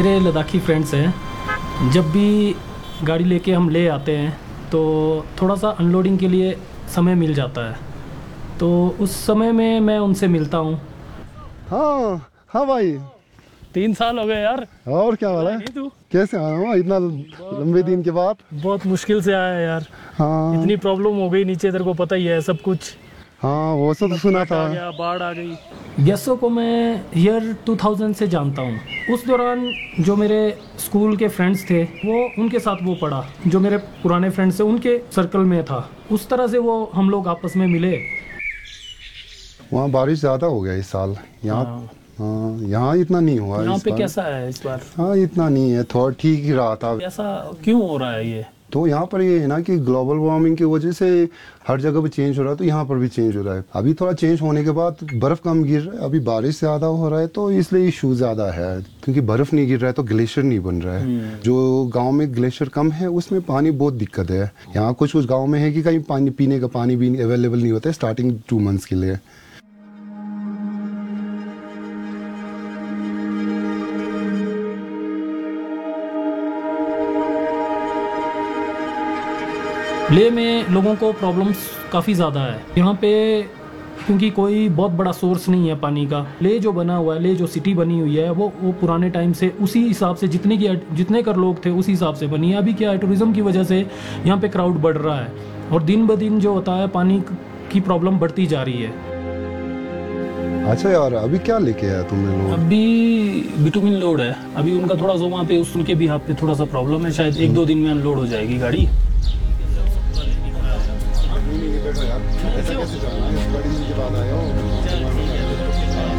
मेरे लद्दाखी फ्रेंड्स हैं, जब भी गाड़ी लेके हम ले आते हैं तो थोड़ा सा अनलोडिंग के लिए समय मिल जाता है, तो उस समय में मैं उनसे मिलता हूँ। हाँ हाँ भाई, 3 साल हो गए यार। और क्या वाला है? नहीं तू कैसे आया हूँ इतना लंबे दिन के बाद? बहुत मुश्किल से आया यार। हाँ इतनी प्रॉब्लम हो गई नीचे, तेरे को पता ही है सब कुछ। हाँ, वो सब तो सुना था। आ गया, बाढ़ आ गई। गेसो को मैं ईयर 2000 से जानता हूँ। उस दौरान जो मेरे स्कूल के फ्रेंड्स थे वो उनके साथ वो पढ़ा, जो मेरे पुराने फ्रेंड्स थे उनके सर्कल में था। उस तरह से वो हम लोग आपस में मिले। वहाँ बारिश ज़्यादा हो गया इस साल। यहाँ हाँ, यहाँ इतना नहीं हुआ। यहाँ इस पे बार कैसा है इस बार? हाँ, इतना नहीं है, थोड़ा ठीक ही रहा था। ऐसा क्यों हो रहा है ये? तो यहाँ पर ये है ना कि ग्लोबल वार्मिंग की वजह से हर जगह पे चेंज हो रहा है, तो यहाँ पर भी चेंज हो रहा है। अभी थोड़ा चेंज होने के बाद बर्फ़ कम गिर रहा है, अभी बारिश ज़्यादा हो रहा है, तो इसलिए इशू ज़्यादा है। क्योंकि बर्फ़ नहीं गिर रहा है तो ग्लेशियर नहीं बन रहा है। जो गांव में ग्लेशियर कम है उसमें पानी बहुत दिक्कत है। यहाँ कुछ गाँव में है कि कहीं पानी पीने का पानी भी अवेलेबल नहीं होता है स्टार्टिंग 2 मंथ्स के लिए। ले में लोगों को प्रॉब्लम्स काफ़ी ज़्यादा है यहाँ पे, क्योंकि कोई बहुत बड़ा सोर्स नहीं है पानी का। ले जो बना हुआ है, ले जो सिटी बनी हुई है वो पुराने टाइम से उसी हिसाब से जितने कर लोग थे उसी हिसाब से बनी है। अभी क्या है, टूरिज़्म की वजह से यहाँ पे क्राउड बढ़ रहा है और दिन ब दिन जो होता है पानी की प्रॉब्लम बढ़ती जा रही है। अच्छा यार, अभी क्या लेके आया तुमने लोग? अभी बिटुमिन लोड है। अभी उनका थोड़ा सा वहाँ पे उनके भी हाथ पे थोड़ा सा प्रॉब्लम है, शायद 1-2 दिन में अनलोड हो जाएगी गाड़ी। ऐसा कैसे जाना है? इस बड़ी दिन के बाद आया हूँ।